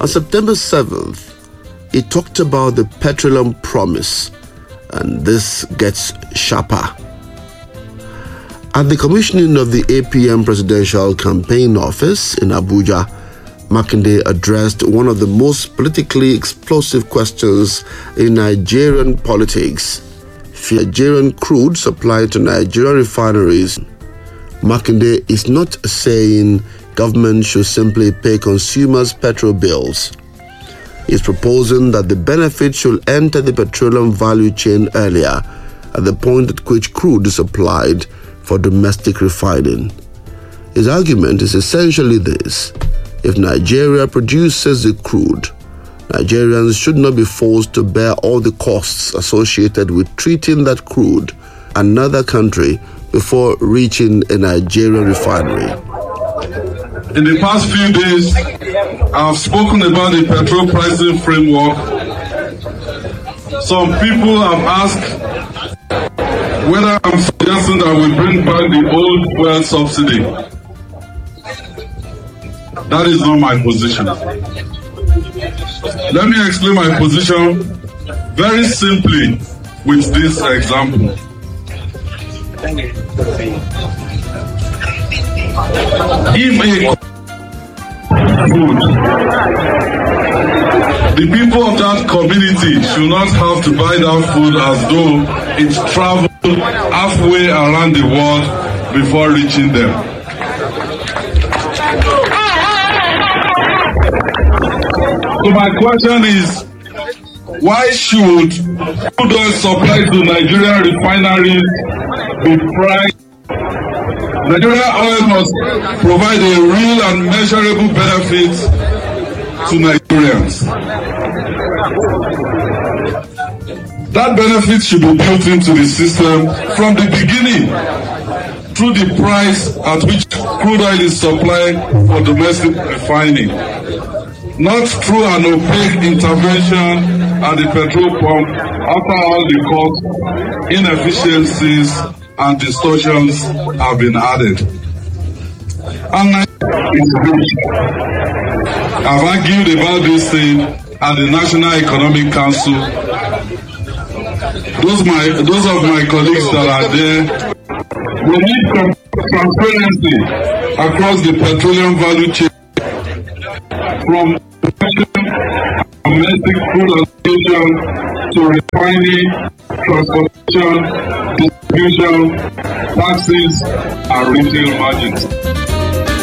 On September 7th, he talked about the petroleum promise, and this gets sharper. At the commissioning of the APM Presidential Campaign Office in Abuja, Makinde addressed one of the most politically explosive questions in Nigerian politics: Nigerian crude supply to Nigerian refineries. Makinde is not saying government should simply pay consumers' petrol bills. He is proposing that the benefit should enter the petroleum value chain earlier, at the point at which crude is supplied for domestic refining. His argument is essentially this: if Nigeria produces the crude, Nigerians should not be forced to bear all the costs associated with treating that crude another country before reaching a Nigerian refinery. In the past few days, I've spoken about the petrol pricing framework. Some people have asked whether I'm suggesting that we bring back the old fuel subsidy. That is not my position. Let me explain my position very simply with this example. If the people of that community should not have to buy that food as though it's traveled halfway around the world before reaching them. So my question is, why should crude oil supply to Nigerian refineries be priced? Nigerian oil must provide a real and measurable benefit to Nigerians. That benefit should be built into the system from the beginning through the price at which crude oil is supplied for domestic refining, not through an opaque intervention at the petrol pump after all the cost, inefficiencies, and distortions have been added. And it's rich. I've argued about this thing at the National Economic Council. Those of my colleagues that are there, we need transparency across the petroleum value chain, from domestic food allocation to refining, transportation, distribution, taxes, and retail margins.